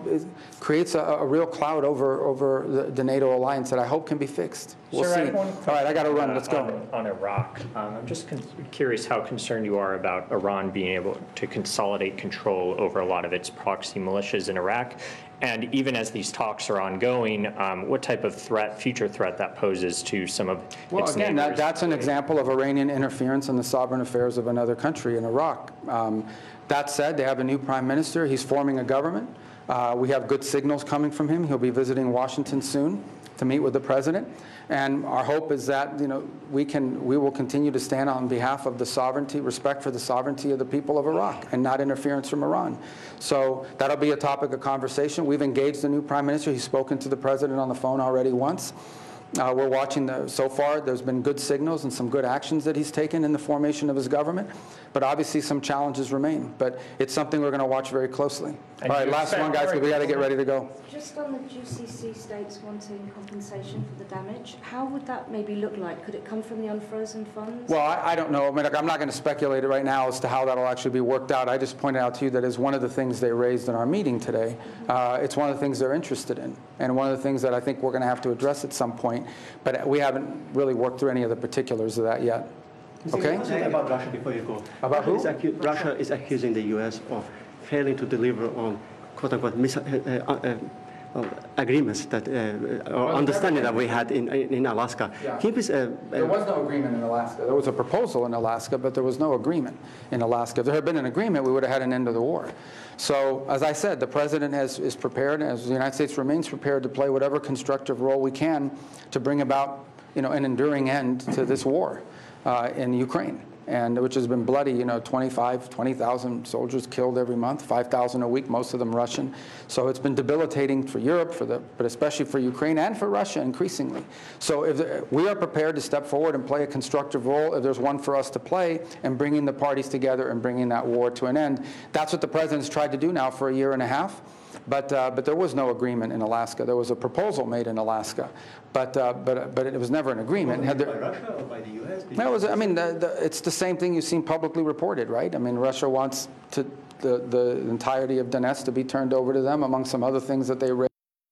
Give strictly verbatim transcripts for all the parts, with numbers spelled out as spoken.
it creates a, a real cloud over over the, the NATO alliance that I hope can be fixed. We'll Sir, see. I have one All right, I got to run. uh, Let's go. On, on Iraq, um, I'm just curious how concerned you are about Iran being able to consolidate control over a lot of its proxy militias in Iraq. And even as these talks are ongoing, um, what type of threat, future threat, that poses to some of well, its again, neighbors? that, that's an example of Iranian interference in the sovereign affairs of another country in Iraq. Um, that said, they have a new prime minister. He's forming a government. Uh, we have good signals coming from him. He'll be visiting Washington soon to meet with the president. And our hope is that, you know, we can, we will continue to stand on behalf of the sovereignty, respect for the sovereignty of the people of Iraq, and not interference from Iran. So that'll be a topic of conversation. We've engaged the new prime minister. He's spoken to the president on the phone already once. Uh, we're watching the, so far, there's been good signals and some good actions that he's taken in the formation of his government. But obviously some challenges remain. But it's something we're going to watch very closely. And all right, last one, guys, because we got to get ready to go. Just on the G C C states wanting compensation for the damage, how would that maybe look like? Could it come from the unfrozen funds? Well, I, I don't know. I mean, I'm not going to speculate right now as to how that'll actually be worked out. I just pointed out to you that is one of the things they raised in our meeting today. Uh, it's one of the things they're interested in, and one of the things that I think we're going to have to address at some point. But we haven't really worked through any of the particulars of that yet. Okay? Something about Russia before you go. About who? Russia is, acu Russia is accusing the U S of failing to deliver on quote-unquote mis uh, uh, uh, agreements that, uh, or well, understanding that we had in, in Alaska. Yeah. Can you please, uh, There was no agreement in Alaska. There was a proposal in Alaska, but there was no agreement in Alaska. If there had been an agreement, we would have had an end of the war. So, as I said, the president has, is prepared, as the United States remains prepared to play whatever constructive role we can to bring about, you know, an enduring end to this war uh, in Ukraine, and which has been bloody. You know, twenty-five, twenty thousand soldiers killed every month, five thousand a week, most of them Russian. So it's been debilitating for Europe, for the, but especially for Ukraine and for Russia increasingly. So if the, we are prepared to step forward and play a constructive role, if there's one for us to play, and bringing the parties together and bringing that war to an end. That's what the president's tried to do now for a year and a half. But uh, but there was no agreement in Alaska. There was a proposal made in Alaska, but uh, but but it was never an agreement. by Had there, Russia or by the U S? that was, I mean, the, the, it's the same thing you've seen publicly reported, right? I mean, Russia wants to the the entirety of Donetsk to be turned over to them, among some other things that they raised.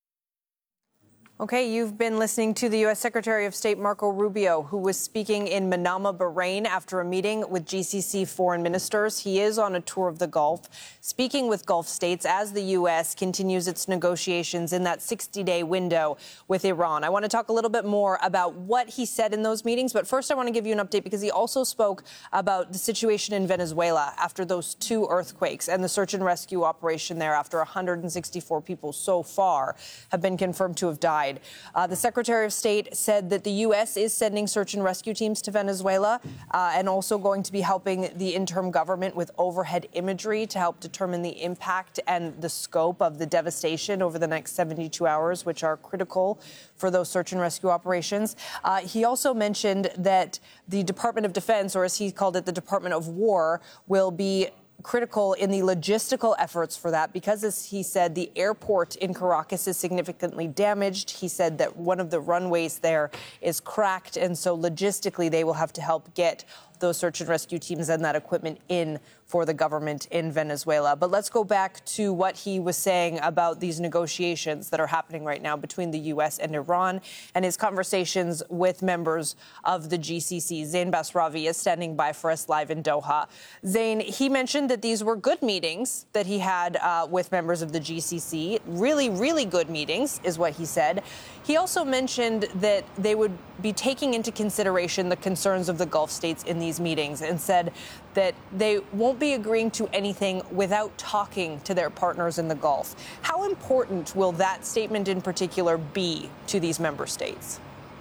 Okay, you've been listening to the U S Secretary of State Marco Rubio, who was speaking in Manama, Bahrain, after a meeting with G C C foreign ministers. He is on a tour of the Gulf, speaking with Gulf states as the U S continues its negotiations in that sixty-day window with Iran. I want to talk a little bit more about what he said in those meetings, but first I want to give you an update because he also spoke about the situation in Venezuela after those two earthquakes and the search and rescue operation there after one hundred sixty-four people so far have been confirmed to have died. Uh, the Secretary of State said that the U S is sending search and rescue teams to Venezuela uh, and also going to be helping the interim government with overhead imagery to help determine the impact and the scope of the devastation over the next seventy-two hours, which are critical for those search and rescue operations. Uh, he also mentioned that the Department of Defense, or as he called it, the Department of War, will be critical in the logistical efforts for that because, as he said, the airport in Caracas is significantly damaged. He said that one of the runways there is cracked, and so logistically they will have to help get those search and rescue teams and that equipment in for the government in Venezuela. But let's go back to what he was saying about these negotiations that are happening right now between the U S and Iran and his conversations with members of the G C C. Zain Basravi is standing by for us live in Doha. Zain, he mentioned that these were good meetings that he had uh, with members of the G C C. Really, really good meetings is what he said. He also mentioned that they would be taking into consideration the concerns of the Gulf states in these meetings and said that they won't be agreeing to anything without talking to their partners in the Gulf. How important will that statement in particular be to these member states?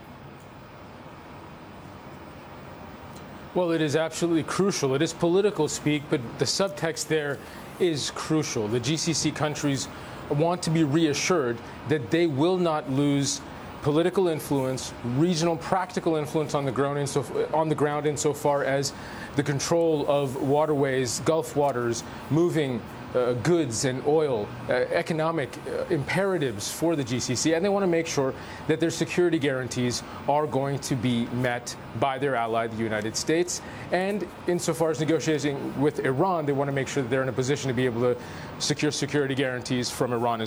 Well, it is absolutely crucial. It is political speak, but the subtext there is crucial. The G C C countries want to be reassured that they will not lose political influence, regional practical influence on the ground, inso on the ground insofar as the control of waterways, Gulf waters, moving uh, goods and oil, uh, economic uh, imperatives for the G C C, and they want to make sure that their security guarantees are going to be met by their ally, the United States. And insofar as negotiating with Iran, they want to make sure that they're in a position to be able to secure security guarantees from Iran as well.